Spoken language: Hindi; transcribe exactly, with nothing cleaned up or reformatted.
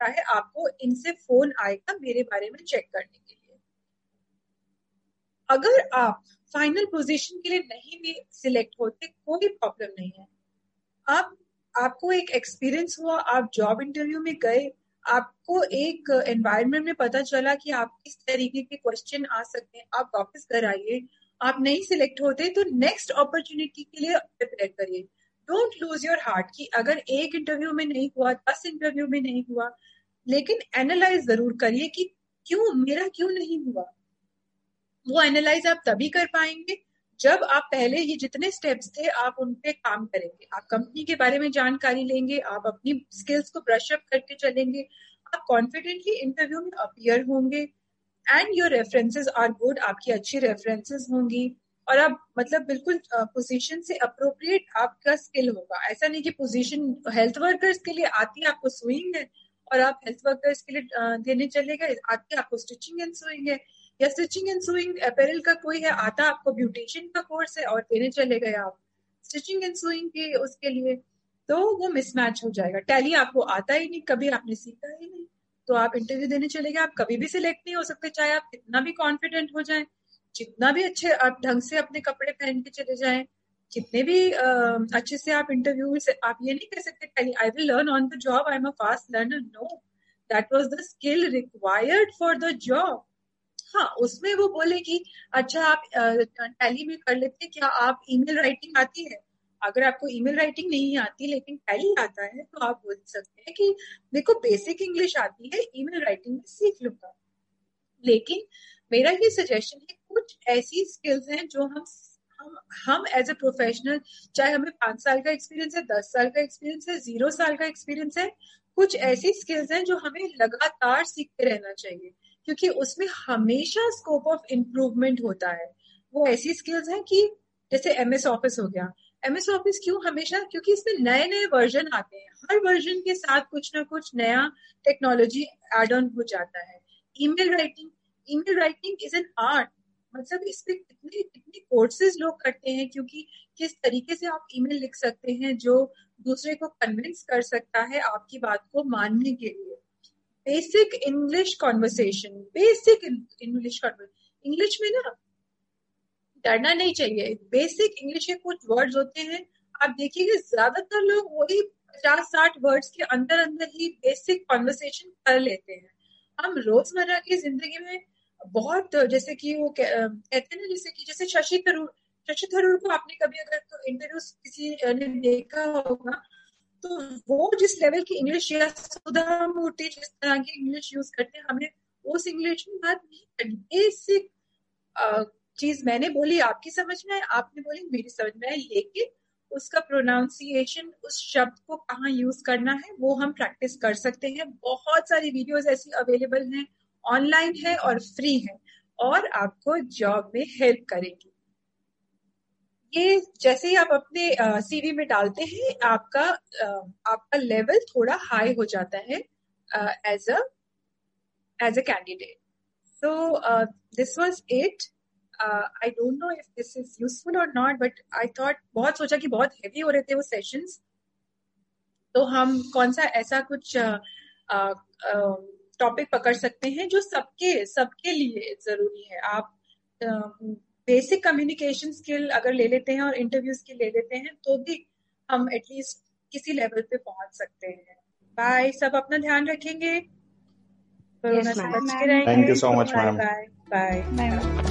रखा है, आपको इनसे फोन आएगा मेरे बारे में चेक करने के लिए। अगर आप फाइनल पोजीशन के लिए नहीं भी सिलेक्ट होते, कोई प्रॉब्लम नहीं है। आप आपको एक एक्सपीरियंस हुआ, आप जॉब इंटरव्यू में गए, आपको एक एनवायरनमेंट में पता चला कि आप किस तरीके के क्वेश्चन आ सकते हैं, आप वापस घर आइए। आप नहीं सिलेक्ट होते तो नेक्स्ट अपॉर्चुनिटी के लिए प्रिपेयर करिए। डोंट लूज योर हार्ट कि अगर एक इंटरव्यू में नहीं हुआ, दस इंटरव्यू में नहीं हुआ, लेकिन एनालाइज जरूर करिए कि क्यों, मेरा क्यों नहीं हुआ। वो एनालाइज आप तभी कर पाएंगे जब आप पहले ये जितने स्टेप्स थे आप उन पे काम करेंगे। आप कंपनी के बारे में जानकारी लेंगे, आप अपनी स्किल्स को ब्रश अप करके चलेंगे, आप कॉन्फिडेंटली इंटरव्यू में अपीयर होंगे and your references are good, आपकी अच्छी रेफरेंसेस होंगी और आप मतलब बिल्कुल पोजीशन से अप्रोप्रिएट आपका स्किल होगा। ऐसा नहीं कि पोजीशन हेल्थ वर्कर्स के लिए आती है, आपको सुइंग है और आप हेल्थ वर्कर्स के लिए देने चले गए, आती है आपको स्टिचिंग एंड सुइंग है, या स्टिचिंग एंड सुइंग अपैरल का कोई है, आता आपको ब्यूटिशियन का कोर्स है और देने चले गए आप स्टिचिंग एंड सुइंग के उसके लिए, तो वो मिसमैच हो जाएगा। टैली आपको आता ही नहीं, कभी आपने सीखा ही नहीं, तो आप इंटरव्यू देने चले गए, आप कभी भी सिलेक्ट नहीं हो सकते, चाहे आप कितना भी कॉन्फिडेंट हो जाएं, जितना भी अच्छे आप ढंग से अपने कपड़े पहन के चले जाएं, जितने भी uh, अच्छे से आप इंटरव्यू से, आप ये नहीं कह सकते tally I will learn on the job, I am a fast learner. No, that was the skill required for the job. हाँ, उसमें वो बोले कि अच्छा आप टैली में कर लेते हैं, क्या आप ईमेल राइटिंग आती है? अगर आपको ईमेल राइटिंग नहीं आती लेकिन टैली आता है तो आप बोल सकते हैं कि मेरे को बेसिक इंग्लिश आती है, ईमेल राइटिंग में सीख लूंगा। लेकिन मेरा ये सजेशन है, कुछ ऐसी स्किल्स हैं जो हम हम हम एज ए प्रोफेशनल, चाहे हमें पांच साल का एक्सपीरियंस है, दस साल का एक्सपीरियंस है, जीरो साल का एक्सपीरियंस है, कुछ ऐसी स्किल्स हैं जो हमें लगातार सीखते रहना चाहिए क्योंकि उसमें हमेशा स्कोप ऑफ इम्प्रूवमेंट होता है। वो ऐसी स्किल्स हैं कि जैसे एमएस ऑफिस हो गया, एमएस ऑफिस क्यों हमेशा, क्योंकि इसमें नए नए वर्जन आते हैं, हर वर्जन के साथ कुछ ना कुछ नया टेक्नोलॉजी एड ऑन हो जाता है। Email writing, email writing is an art, मतलब इस पे कितने कितने कोर्सेज लोग करते हैं क्योंकि किस तरीके से आप ईमेल लिख सकते हैं जो दूसरे को कन्विंस कर सकता है आपकी बात को मानने के लिए। Basic English conversation, basic English conversation, English में ना डरना नहीं चाहिए। बेसिक इंग्लिश के कुछ वर्ड्स होते हैं, आप देखिएगा ज्यादातर लोग वही पचास साठ वर्ड्स के अंदर अंदर ही बेसिक कॉन्वर्सेशन कर लेते हैं। हम रोजमर्रा की जिंदगी में बहुत, जैसे कि वो कहते हैं ना, जैसे कि जैसे शशि थरूर, शशि थरूर को आपने कभी अगर तो इंटरव्यू किसी ने देखा होगा तो वो जिस लेवल की इंग्लिश या सुधा मूर्ति जिस तरह की इंग्लिश यूज करते हैं, हमें उस इंग्लिश में बात नहीं करनी। बेसिक चीज मैंने बोली आपकी समझ में आए, आपने बोली मेरी समझ में आए, लेकिन उसका प्रोनाउंसिएशन, उस शब्द को कहाँ यूज करना है वो हम प्रैक्टिस कर सकते हैं। बहुत सारी वीडियोस ऐसी अवेलेबल हैं, ऑनलाइन है और फ्री है और आपको जॉब में हेल्प करेगी। ये जैसे ही आप अपने सीवी में डालते हैं, आपका uh, आपका लेवल थोड़ा हाई हो जाता है as a as a candidate. So this was it. I don't know if this is useful और नॉट, बट आई थॉट, बहुत सोचा कि बहुत हेवी हो रहे थे वो सेशंस, तो हम कौन सा ऐसा कुछ टॉपिक uh, uh, पकड़ सकते हैं जो सबके सबके लिए जरूरी है। आप बेसिक कम्युनिकेशन स्किल अगर ले लेते हैं और इंटरव्यूज की ले लेते हैं तो भी हम एटलीस्ट किसी लेवल पे पहुंच सकते हैं। बाय, सब अपना ध्यान रखेंगे, कोरोना से बच के रहेंगे। Thank you so much ma'am. Bye bye bye.